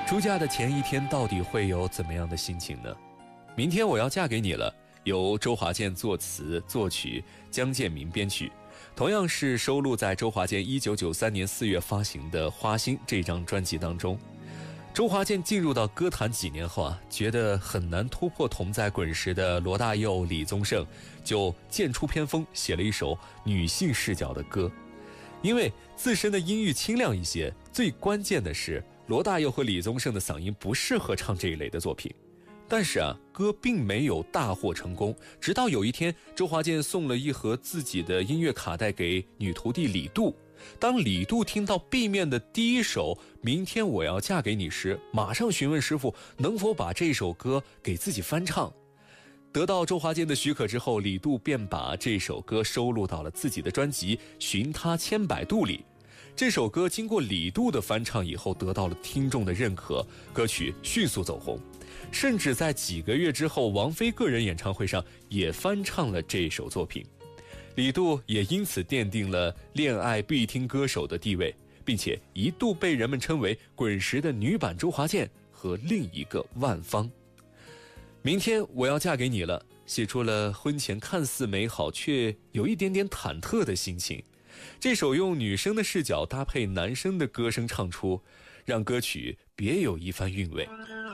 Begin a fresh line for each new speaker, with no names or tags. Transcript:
出嫁的前一天到底会有怎么样的心情呢？明天我要嫁给你了，由周华健作词作曲，江建民编曲，同样是收录在周华健1993年4月发行的《花心》这张专辑当中。周华健进入到歌坛几年后觉得很难突破同在滚石的罗大佑、李宗盛，就剑出偏锋写了一首女性视角的歌。因为自身的音域清亮一些，最关键的是罗大佑和李宗盛的嗓音不适合唱这一类的作品。但是歌并没有大获成功，直到有一天周华健送了一盒自己的音乐卡带给女徒弟李杜。当李杜听到 B 面的第一首《明天我要嫁给你》时，马上询问师傅能否把这首歌给自己翻唱。得到周华健的许可之后，李杜便把这首歌收录到了自己的专辑《寻他千百度》里。这首歌经过李杜的翻唱以后，得到了听众的认可，歌曲迅速走红，甚至在几个月之后，王菲个人演唱会上也翻唱了这首作品。李杜也因此奠定了恋爱必听歌手的地位，并且一度被人们称为滚石的女版周华健和另一个万芳。明天我要嫁给你了，写出了婚前看似美好却有一点点忐忑的心情。这首用女生的视角搭配男生的歌声唱出，让歌曲别有一番韵味。